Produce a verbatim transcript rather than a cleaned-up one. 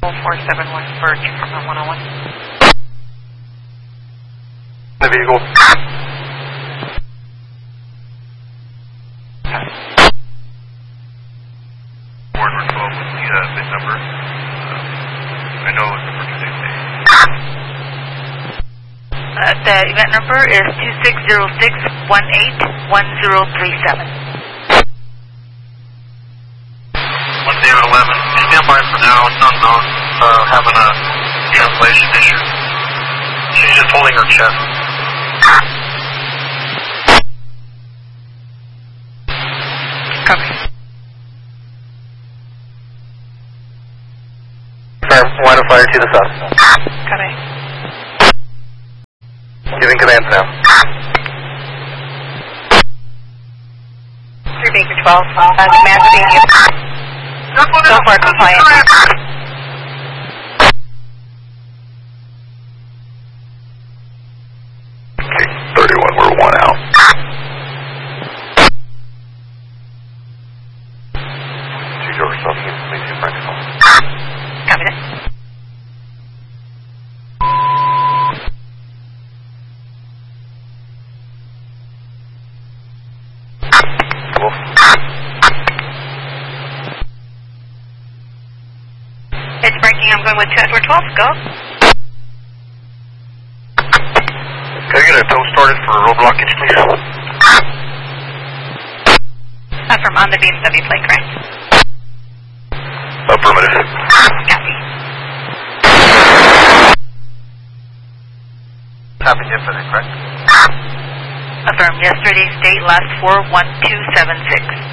four seven one Birch from the one oh one. The vehicle. Ward twelve with the uh, big number. Uh, I know it's number today. Uh, the event number is two six zero six one eight one zero three seven. one David eleven. Stand by for now. It's unknown. Uh, having a translation issue. She's just holding her chest. Copy. Firm, line of fire to the south. Copy. Giving commands now. three Baker twelve, uh, command being so far compliant. Okay, thirty-one, we're one out. Two door substance, please do practical. Copy that. It's breaking. I'm going with two Edward twelve. Go. Can I get a tow started for road blockage, please? Uh, from on the B M W plate, correct? Affirmative. Copy. Happened yesterday, correct? Affirmed. Yesterday's date, last four one two seven six.